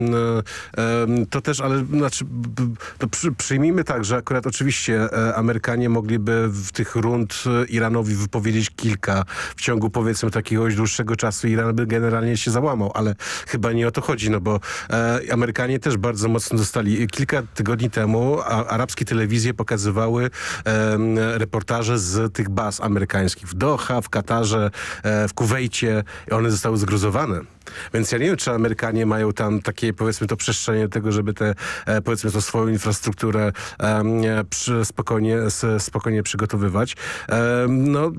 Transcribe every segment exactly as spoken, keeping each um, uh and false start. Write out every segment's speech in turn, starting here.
To też, ale znaczy, to przy, przyjmijmy tak, że akurat oczywiście Amerykanie mogliby w tych rund Iranowi wypowiedzieć kilka w ciągu, powiedzmy, takiego dłuższego czasu. Iran by generalnie się załamał, ale chyba nie o to chodzi, no bo Amerykanie też bardzo mocno dostali. Kilka tygodni temu a, arabskie telewizje pokazywały reportaże z tych baz amerykańskich w Doha, w Katarze, w Kuwejcie. I one zostały zgruzowane. Więc ja nie wiem, czy Amerykanie mają tam takie, powiedzmy, to przestrzenie tego, żeby tę, powiedzmy, to swoją infrastrukturę um, przy, spokojnie, s, spokojnie przygotowywać. Um, no,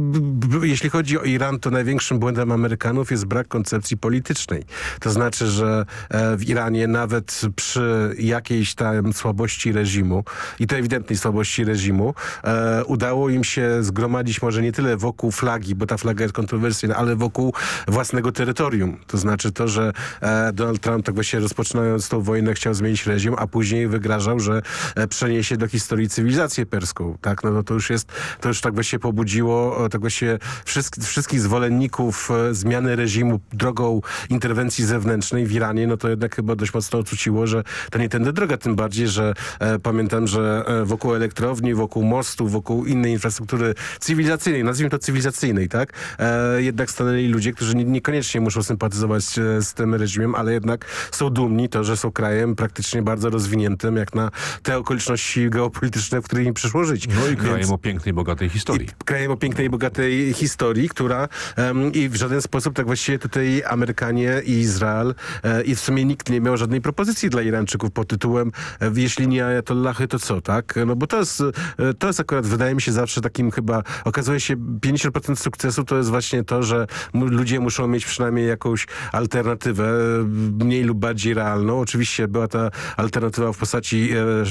b, jeśli chodzi o Iran, to największym błędem Amerykanów jest brak koncepcji politycznej. To znaczy, że e, w Iranie nawet przy jakiejś tam słabości reżimu, i to ewidentnej słabości reżimu, e, udało im się zgromadzić może nie tyle wokół flagi, bo ta flaga jest kontrowersyjna, ale wokół własnego terytorium. To znaczy to, że e, Donald Trump tak właśnie rozpoczynając tą wojnę chciał zmienić reżim, a później wygrażał, że e, przeniesie do historii cywilizację perską. Tak? No, no to już jest, to już tak właśnie pobudziło o, tak właśnie wszystk, wszystkich zwolenników e, zmiany reżimu drogą interwencji zewnętrznej w Iranie, no to jednak chyba dość mocno ocuciło, że to nie tędy droga, tym bardziej, że e, pamiętam, że e, wokół elektrowni, wokół mostu, wokół innej infrastruktury cywilizacyjnej, nazwijmy to cywilizacyjnej, tak? E, jednak stanęli ludzie, którzy nie, niekoniecznie muszą sympatyzować z tym reżimem, ale jednak są dumni to, że są krajem praktycznie bardzo rozwiniętym, jak na te okoliczności geopolityczne, w których im przyszło żyć. No i krajem Więc, o pięknej, bogatej historii. I krajem o pięknej, bogatej historii, która um, i w żaden sposób tak właściwie tutaj Amerykanie i Izrael e, i w sumie nikt nie miał żadnej propozycji dla Irańczyków pod tytułem e, jeśli nie ajatollahy, to co, tak? No bo to jest, e, to jest akurat, wydaje mi się, zawsze takim chyba, okazuje się, pięćdziesiąt procent sukcesu to jest właśnie to, że m- ludzie muszą mieć przynajmniej jakąś alternatywę, mniej lub bardziej realną. Oczywiście była ta alternatywa w postaci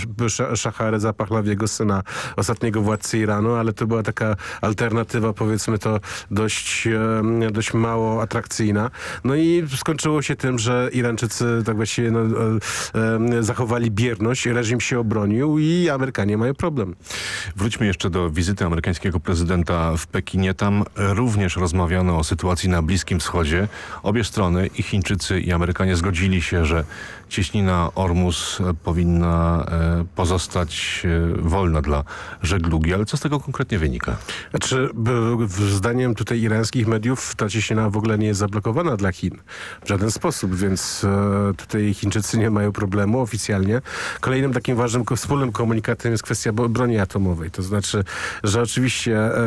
e, Szacha Reza Pahlawiego, syna ostatniego władcy Iranu, ale to była taka alternatywa, powiedzmy to, dość, e, dość mało atrakcyjna. No i skończyło się tym, że Irańczycy tak właściwie no, e, e, zachowali bierność, reżim się obronił i Amerykanie mają problem. Wróćmy jeszcze do wizyty amerykańskiego prezydenta w Pekinie. Tam również rozmawiano o sytuacji na Bliskim Wschodzie. Obie strony, i Chińczycy, i Amerykanie zgodzili się, że cieśnina Ormus powinna e, pozostać e, wolna dla żeglugi. Ale co z tego konkretnie wynika? Znaczy, b- zdaniem tutaj irańskich mediów ta cieśnina w ogóle nie jest zablokowana dla Chin. W żaden sposób, więc e, tutaj Chińczycy nie mają problemu oficjalnie. Kolejnym takim ważnym ko- wspólnym komunikatem jest kwestia bo- broni atomowej. To znaczy, że oczywiście e,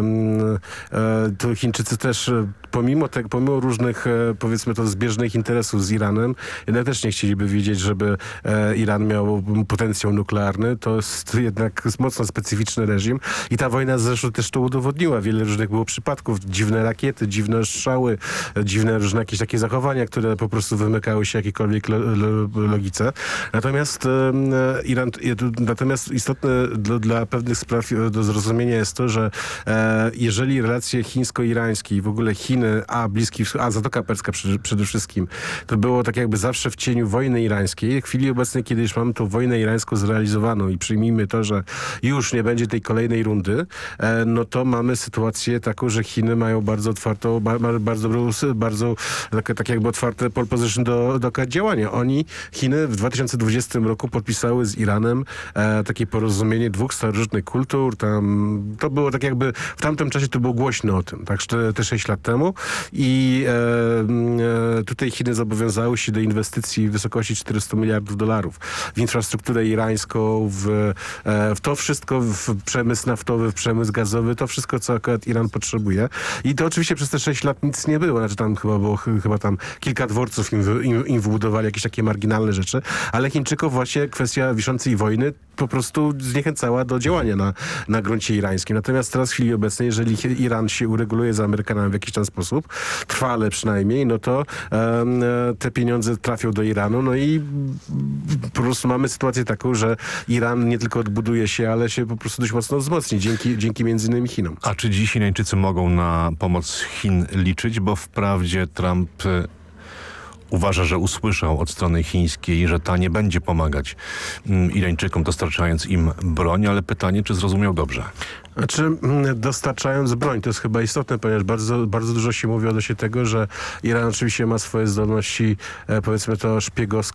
e, to Chińczycy też e, pomimo tego, pomimo różnych e, powiedzmy to zbieżnych interesów z Iranem, jednak też nie chcieliby widzieć, żeby e, Iran miał potencjał nuklearny. To jest jednak mocno specyficzny reżim i ta wojna zresztą też to udowodniła. Wiele różnych było przypadków. Dziwne rakiety, dziwne strzały, dziwne różne jakieś takie zachowania, które po prostu wymykały się jakiejkolwiek lo, lo, logice. Natomiast e, Iran, natomiast istotne dla, dla pewnych spraw do zrozumienia jest to, że e, jeżeli relacje chińsko-irańskie i w ogóle Chiny, a Bliski Wschód, a Zatoka Perska przede, przede wszystkim, to było tak jakby zawsze w cieniu wojny irańskiej. W chwili obecnej, kiedy już mamy tą wojnę irańską zrealizowaną i przyjmijmy to, że już nie będzie tej kolejnej rundy, e, no to mamy sytuację taką, że Chiny mają bardzo otwartą, ba, bardzo, bardzo tak, tak jakby otwarte pole position do, do działania. Oni, Chiny w dwa tysiące dwudziestym roku podpisały z Iranem e, takie porozumienie dwóch starożytnych kultur. Tam, to było tak jakby, w tamtym czasie to było głośno o tym, tak, te sześć lat temu i e, e, tutaj Chiny zobowiązały się do inwestycji w wysokości czterysta miliardów dolarów w infrastrukturę irańską, w, e, w to wszystko, w przemysł naftowy, w przemysł gazowy, to wszystko, co akurat Iran potrzebuje. I to oczywiście przez te sześć lat nic nie było. Znaczy tam chyba było, chyba tam kilka dworców im, im, im wbudowali, jakieś takie marginalne rzeczy, ale Chińczyków właśnie kwestia wiszącej wojny po prostu zniechęcała do działania na, na gruncie irańskim. Natomiast teraz w chwili obecnej, jeżeli Iran się ureguluje z Amerykanami w jakiś tam sposób, trwale przynajmniej, no to um, te pieniądze trafią do Iranu, no i po prostu mamy sytuację taką, że Iran nie tylko odbuduje się, ale się po prostu dość mocno wzmocni, dzięki, dzięki między innymi Chinom. A czy dziś Irańczycy mogą na pomoc Chin liczyć? Bo wprawdzie Trump uważa, że usłyszał od strony chińskiej, że ta nie będzie pomagać mm, Irańczykom, dostarczając im broń, ale pytanie, czy zrozumiał dobrze? Znaczy, mm, dostarczając broń, to jest chyba istotne, ponieważ bardzo, bardzo dużo się mówi odnośnie tego, że Iran oczywiście ma swoje zdolności, e, powiedzmy to,